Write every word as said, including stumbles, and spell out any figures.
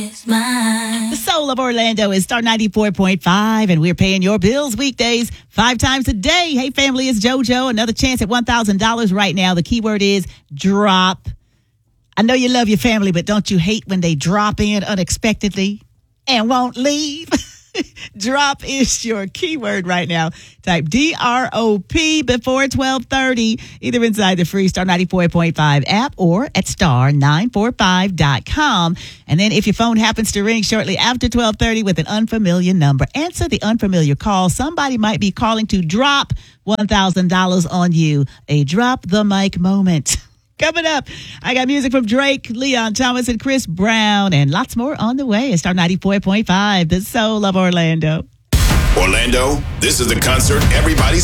The soul of Orlando is Star ninety-four point five, and we're paying your bills weekdays five times a day. Hey, family, it's JoJo. Another chance at one thousand dollars right now. The keyword is drop. I know you love your family, but don't you hate when they drop in unexpectedly and won't leave? Drop is your keyword right now. Type D R O P before twelve thirty, either inside the free Star ninety-four point five app or at star nine four five dot com. And then if your phone happens to ring shortly after twelve thirty with an unfamiliar number, answer the unfamiliar call. Somebody might be calling to drop one thousand dollars on you. A drop the mic moment. Coming up, I got music from Drake, Leon Thomas, and Chris Brown, and lots more on the way. It's Star ninety-four point five, the soul of Orlando. Orlando, this is the concert everybody's